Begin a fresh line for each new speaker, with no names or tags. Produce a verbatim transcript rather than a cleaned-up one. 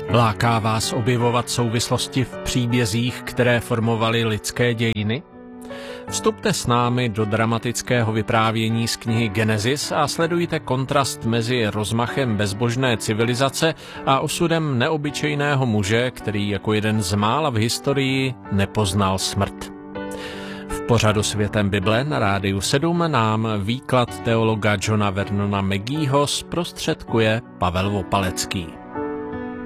Láká vás objevovat souvislosti v příbězích, které formovaly lidské dějiny? Vstupte s námi do dramatického vyprávění z knihy Genesis a sledujte kontrast mezi rozmachem bezbožné civilizace a osudem neobyčejného muže, který jako jeden z mála v historii nepoznal smrt. V pořadu Světem Bible na Rádiu sedm nám výklad teologa Johna Vernona Mageeho zprostředkuje Pavel Vopalecký.